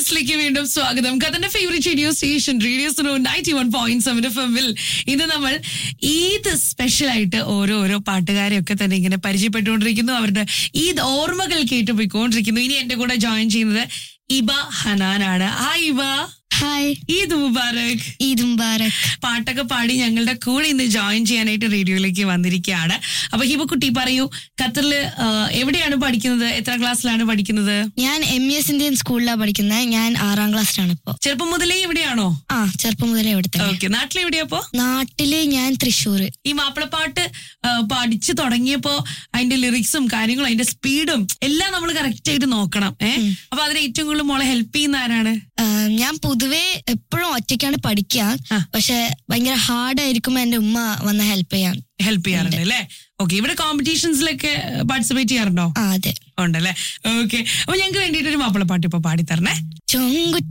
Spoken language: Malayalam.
ചോയ്സിലേക്ക് വീണ്ടും സ്വാഗതം. കഥന്റെ ഫേവറേറ്റ് റേഡിയോ സ്റ്റേഷൻ റേഡിയോ 91.7 FM-ൽ ഇന്ന് നമ്മൾ ഈദ് സ്പെഷ്യൽ ആയിട്ട് ഓരോ പാട്ടുകാരെയൊക്കെ തന്നെ ഇങ്ങനെ പരിചയപ്പെട്ടുകൊണ്ടിരിക്കുന്നു. അവരുടെ ഈദ് ഓർമ്മകൾ കേട്ടുപോയിക്കൊണ്ടിരിക്കുന്നു. ഇനി എന്റെ കൂടെ ജോയിൻ ചെയ്യുന്നത് ഇബ ഹനാനാണ്. ഹായ് ഇബ. ഹായ്. ഈദ് മുബാറക്. ഈദ് മുബാറക്. പാട്ടൊക്കെ പാടി ഞങ്ങളുടെ കൂടെ ഇന്ന് ജോയിൻ ചെയ്യാനായിട്ട് റേഡിയോയിലേക്ക് വന്നിരിക്കുകയാണ്. അപ്പൊ ഹിബക്കുട്ടി പറയൂ, ഖത്തറില് എവിടെയാണ് പഠിക്കുന്നത്? എത്ര ക്ലാസ്സിലാണ് പഠിക്കുന്നത്? ഞാൻ MES ഇന്ത്യൻ സ്കൂളിലാണ് പഠിക്കുന്നത്. ഞാൻ 6ാം ക്ലാസ്സിലാണ് ഇപ്പോ. ചെറുപ്പം മുതലേ ഇവിടെയാണോ? ചെറുപ്പം മുതലേ ഇവിടുത്തെ. ഓക്കെ. നാട്ടിലെവിടെയാപ്പോ? നാട്ടില് ഞാൻ തൃശ്ശൂർ. ഈ മാപ്പിളപ്പാട്ട് പഠിച്ചു തുടങ്ങിയപ്പോ അതിന്റെ ലിറിക്സും കാര്യങ്ങളും അതിന്റെ സ്പീഡും എല്ലാം നമ്മൾ കറക്റ്റ് ആയിട്ട് നോക്കണം. അപ്പൊ അതിന് ഏറ്റവും കൂടുതൽ മോളെ ഹെൽപ്പ് ചെയ്യുന്ന ആരാണ്? ഞാൻ പൊതുവെ എപ്പോഴും ഒറ്റയ്ക്കാണ് പഠിക്കാൻ. പക്ഷെ ഭയങ്കര ഹാർഡായിരിക്കുമ്പോ എന്റെ ഉമ്മ വന്ന് ഹെൽപ്പ് ചെയ്യാറുണ്ട് അല്ലേ? ഓക്കെ. ഇവിടെ കോമ്പറ്റീഷൻസിലൊക്കെ പാർട്ടിസിപ്പേറ്റ് ചെയ്യാറുണ്ടോ? അതെ, ഉണ്ടല്ലേ. ഓക്കെ. അപ്പൊ ഞങ്ങൾക്ക് വേണ്ടിയിട്ട് ഒരു മാപ്പിളപ്പാട്ട് ഇപ്പൊ പാടിത്തരണേ. ചൊങ്കു